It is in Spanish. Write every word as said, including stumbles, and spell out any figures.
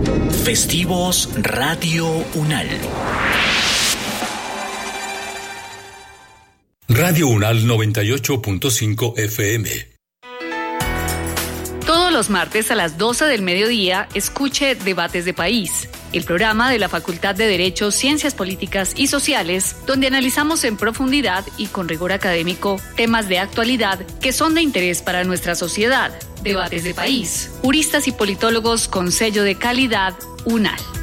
Festivos Radio Unal. Radio Unal noventa y ocho punto cinco F M. Todos los martes a las doce del mediodía, escuche Debates de País, el programa de la Facultad de Derecho, Ciencias Políticas y Sociales, donde analizamos en profundidad y con rigor académico temas de actualidad que son de interés para nuestra sociedad. Debates de País, juristas y politólogos con sello de calidad UNAL.